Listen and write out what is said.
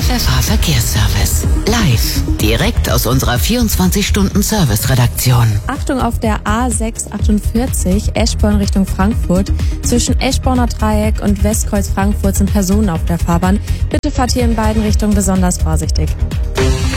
Pfeffer Verkehrsservice. Live. Direkt aus unserer 24-Stunden-Service-Redaktion. Achtung auf der A648 Eschborn Richtung Frankfurt. Zwischen Eschborner Dreieck und Westkreuz Frankfurt sind Personen auf der Fahrbahn. Bitte fahrt hier in beiden Richtungen besonders vorsichtig.